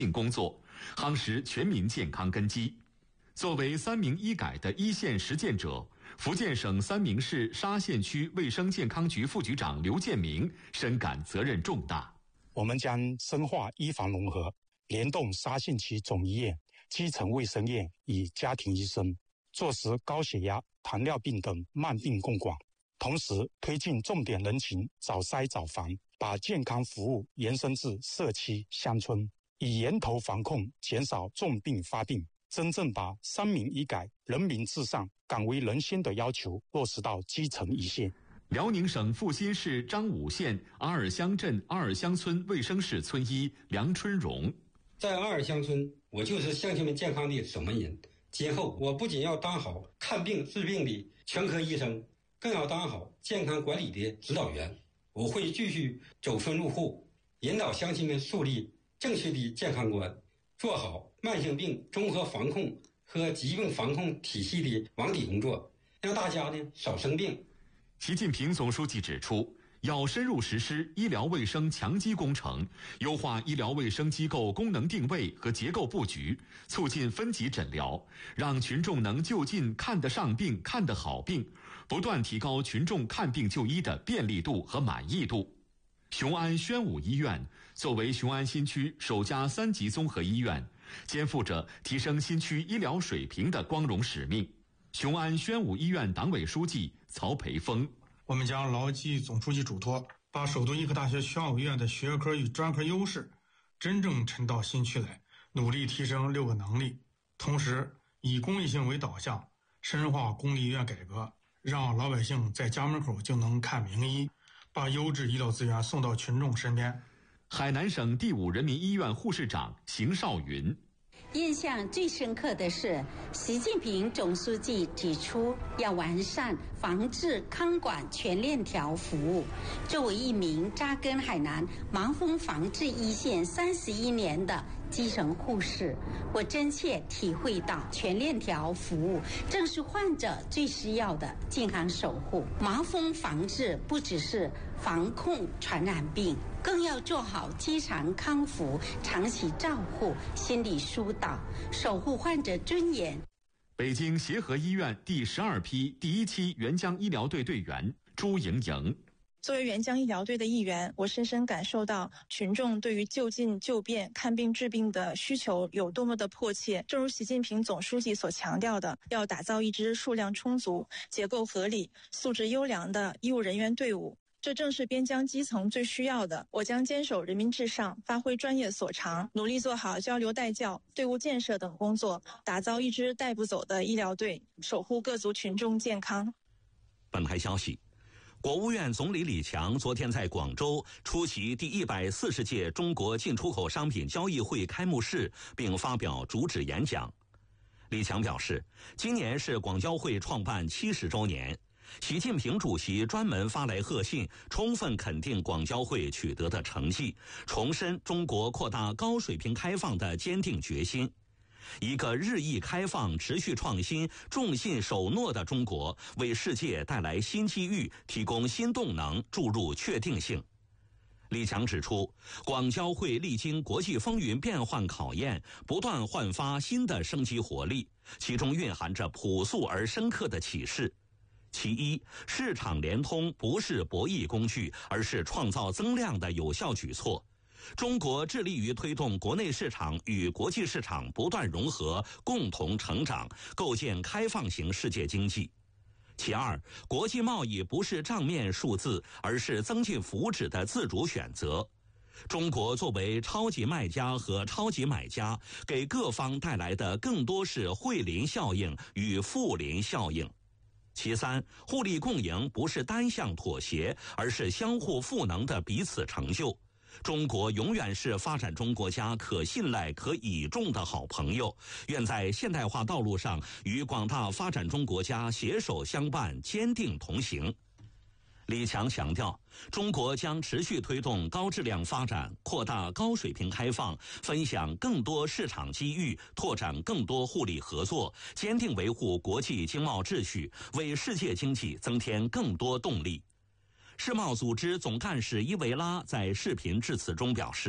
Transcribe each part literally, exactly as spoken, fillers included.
性工作，夯实全民健康根基。作为三明医改的一线实践者，福建省三明市沙县区卫生健康局副局长刘建明深感责任重大。 我们将深化医防融合，联动沙县区总医院、基层卫生院与家庭医生，落实高血压、糖尿病等慢病共管，同时推进重点人群早筛早防，把健康服务延伸至社区乡村，以源头防控，减少重病发病，真正把三民医改、人民至上、敢为人先的要求落实到基层一线。 辽宁省阜新市张武县阿尔乡镇阿尔乡村卫生室村医梁春荣， 在阿尔乡村，我就是乡亲们健康的守门人。今后我不仅要当好看病治病的全科医生，更要当好健康管理的指导员。我会继续走村入户，引导乡亲们树立正确的健康观，做好慢性病综合防控和疾病防控体系的网底工作，让大家呢少生病。 习近平总书记指出，要深入实施医疗卫生强基工程，优化医疗卫生机构功能定位和结构布局，促进分级诊疗，让群众能就近看得上病、看得好病，不断提高群众看病就医的便利度和满意度。雄安宣武医院作为雄安新区首家三级综合医院，肩负着提升新区医疗水平的光荣使命。雄安宣武医院党委书记曹培峰， 我们将牢记总书记嘱托，把首都医科大学宣武医院的学科与专科优势真正沉到新区来，努力提升六个能力，同时以公益性为导向，深化公立医院改革，让老百姓在家门口就能看名医，把优质医疗资源送到群众身边。 海南省第五人民医院护士长邢少云， 印象最深刻的是，习近平总书记指出要完善防治康管全链条服务。作为一名扎根海南盲风防治一线三十一年的基层护士，我真切体会到全链条服务正是患者最需要的健康守护。盲风防治不只是防控传染病，更要做好基层康复、长期照护、心理疏导，守护患者尊严。 北京协和医院第十二批第一期援疆医疗队队员朱莹莹， 作为援疆医疗队的一员，我深深感受到群众对于就近就便、看病治病的需求有多么的迫切。正如习近平总书记所强调的，要打造一支数量充足、结构合理、素质优良的医务人员队伍。这正是边疆基层最需要的。我将坚守人民至上，发挥专业所长，努力做好交流带教、队伍建设等工作，打造一支带不走的医疗队，守护各族群众健康。 本台消息，国务院总理李强昨天在广州出席第一百四十届中国进出口商品交易会开幕式，并发表主旨演讲。李强表示，今年是广交会创办七十周年。习近平主席专门发来贺信，充分肯定广交会取得的成绩，重申中国扩大高水平开放的坚定决心。一个日益开放、持续创新、重信守诺的中国，为世界带来新机遇，提供新动能，注入确定性。李强指出，广交会历经国际风云变幻考验，不断焕发新的生机活力，其中蕴含着朴素而深刻的启示。其一，市场联通不是博弈工具，而是创造增量的有效举措。中国致力于推动国内市场与国际市场不断融合，共同成长，构建开放型世界经济。其二，国际贸易不是账面数字，而是增进福祉的自主选择。中国作为超级卖家和超级买家，给各方带来的更多是惠邻效应与富邻效应。其三，互利共赢不是单向妥协，而是相互赋能的彼此成就。中国永远是发展中国家可信赖、可倚重的好朋友，愿在现代化道路上与广大发展中国家携手相伴，坚定同行。李强强调，中国将持续推动高质量发展，扩大高水平开放，分享更多市场机遇，拓展更多互利合作，坚定维护国际经贸秩序，为世界经济增添更多动力。世贸组织总干事伊维拉在视频致辞中表示，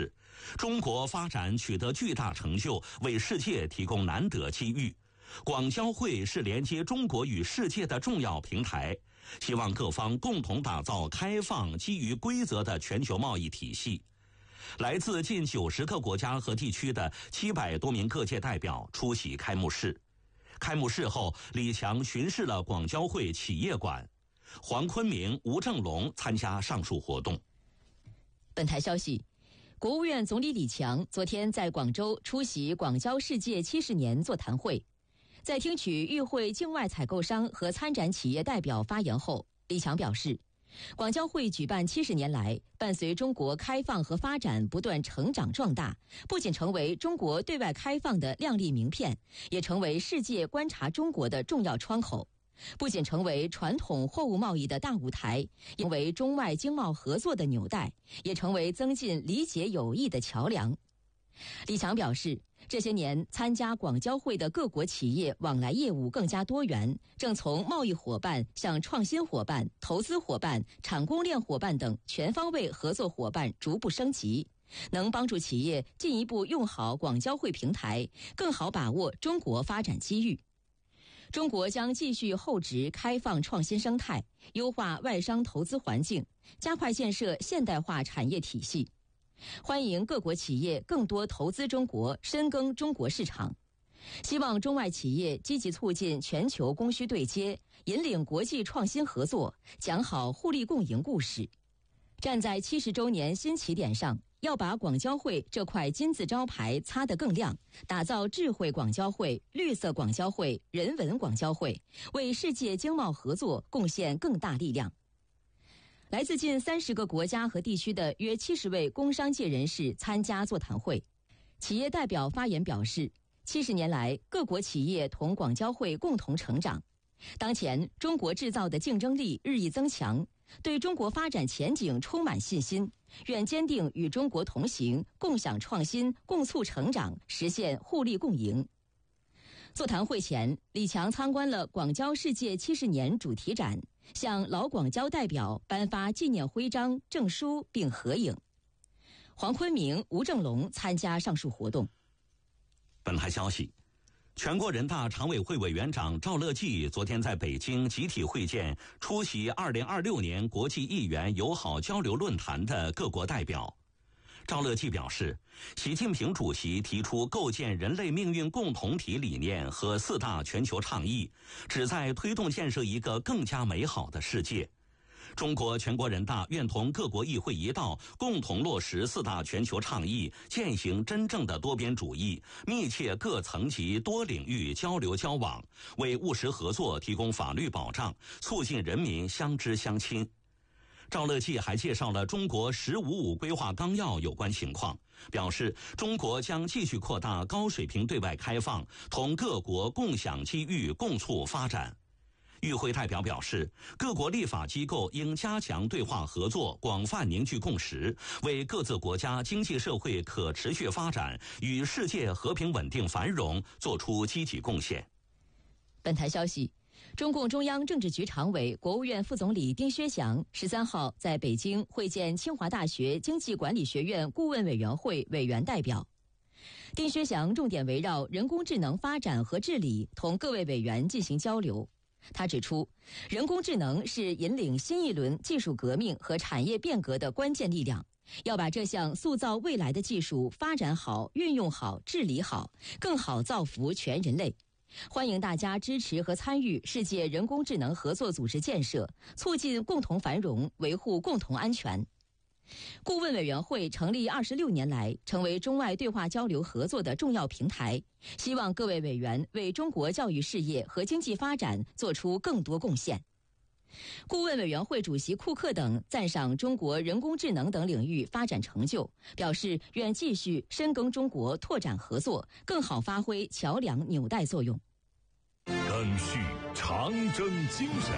中国发展取得巨大成就，为世界提供难得机遇。广交会是连接中国与世界的重要平台，希望各方共同打造开放、基于规则的全球贸易体系。来自近九十个国家和地区的七百多名各界代表出席开幕式。开幕式后，李强巡视了广交会企业馆，黄坤明、吴正龙参加上述活动。 本台消息，国务院总理李强昨天在广州出席广交世界七十年座谈会，在听取与会境外采购商和参展企业代表发言后，李强表示，广交会举办七十年来，伴随中国开放和发展不断成长壮大，不仅成为中国对外开放的亮丽名片，也成为世界观察中国的重要窗口。不仅成为传统货物贸易的大舞台，也为中外经贸合作的纽带，也成为增进理解友谊的桥梁。李强表示，这些年参加广交会的各国企业往来业务更加多元，正从贸易伙伴向创新伙伴、投资伙伴、产供链伙伴等全方位合作伙伴逐步升级，能帮助企业进一步用好广交会平台，更好把握中国发展机遇。中国将继续厚植开放创新生态，优化外商投资环境，加快建设现代化产业体系。欢迎各国企业更多投资中国，深耕中国市场。希望中外企业积极促进全球供需对接，引领国际创新合作，讲好互利共赢故事。站在七十周年新起点上，要把广交会这块金字招牌擦得更亮，打造智慧广交会、绿色广交会、人文广交会，为世界经贸合作贡献更大力量。来自近三十个国家和地区的约七十位工商界人士参加座谈会。企业代表发言表示，七十年来，各国企业同广交会共同成长。当前，中国制造的竞争力日益增强，对中国发展前景充满信心，愿坚定与中国同行，共享创新，共促成长，实现互利共赢。座谈会前，李强参观了广交世界七十年主题展，向老广交代表颁发纪念徽章、证书并合影。黄坤明、吴正龙参加上述活动。 本台消息，全国人大常委会委员长赵乐际昨天在北京集体会见出席二零二六年国际议员友好交流论坛的各国代表。赵乐际表示，习近平主席提出构建人类命运共同体理念和四大全球倡议，旨在推动建设一个更加美好的世界。中国全国人大愿同各国议会一道，共同落实四大全球倡议，践行真正的多边主义，密切各层级多领域交流交往，为务实合作提供法律保障，促进人民相知相亲。赵乐际还介绍了中国“十五五”规划纲要有关情况，表示中国将继续扩大高水平对外开放，同各国共享机遇，共促发展。与会代表表示，各国立法机构应加强对话合作，广泛凝聚共识，为各自国家经济社会可持续发展与世界和平稳定繁荣作出积极贡献。 本台消息，中共中央政治局常委、国务院副总理丁薛祥十三号在北京会见清华大学经济管理学院顾问委员会委员代表。丁薛祥重点围绕人工智能发展和治理同各位委员进行交流。他指出，人工智能是引领新一轮技术革命和产业变革的关键力量，要把这项塑造未来的技术发展好、运用好、治理好，更好造福全人类。欢迎大家支持和参与世界人工智能合作组织建设，促进共同繁荣，维护共同安全。顾问委员会成立二十六年来，成为中外对话交流合作的重要平台。希望各位委员为中国教育事业和经济发展做出更多贡献。顾问委员会主席库克等赞赏中国人工智能等领域发展成就，表示愿继续深耕中国，拓展合作，更好发挥桥梁纽带作用。 赓续长征精神，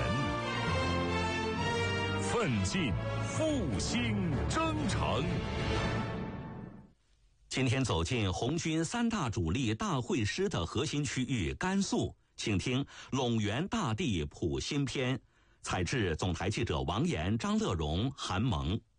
奋进复兴征程。 今天走进红军三大主力大会师的核心区域甘肃，请听陇源大地谱新篇，采制总台记者王岩、张乐荣、韩萌。